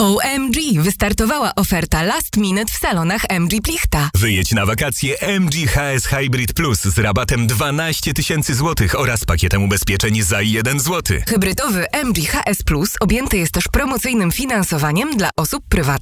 OMG! Wystartowała oferta Last Minute w salonach MG Plichta. Wyjedź na wakacje MG HS Hybrid Plus z rabatem 12 000 złotych oraz pakietem ubezpieczeń za 1 zł. Hybrydowy MG HS Plus objęty jest też promocyjnym finansowaniem dla osób prywatnych.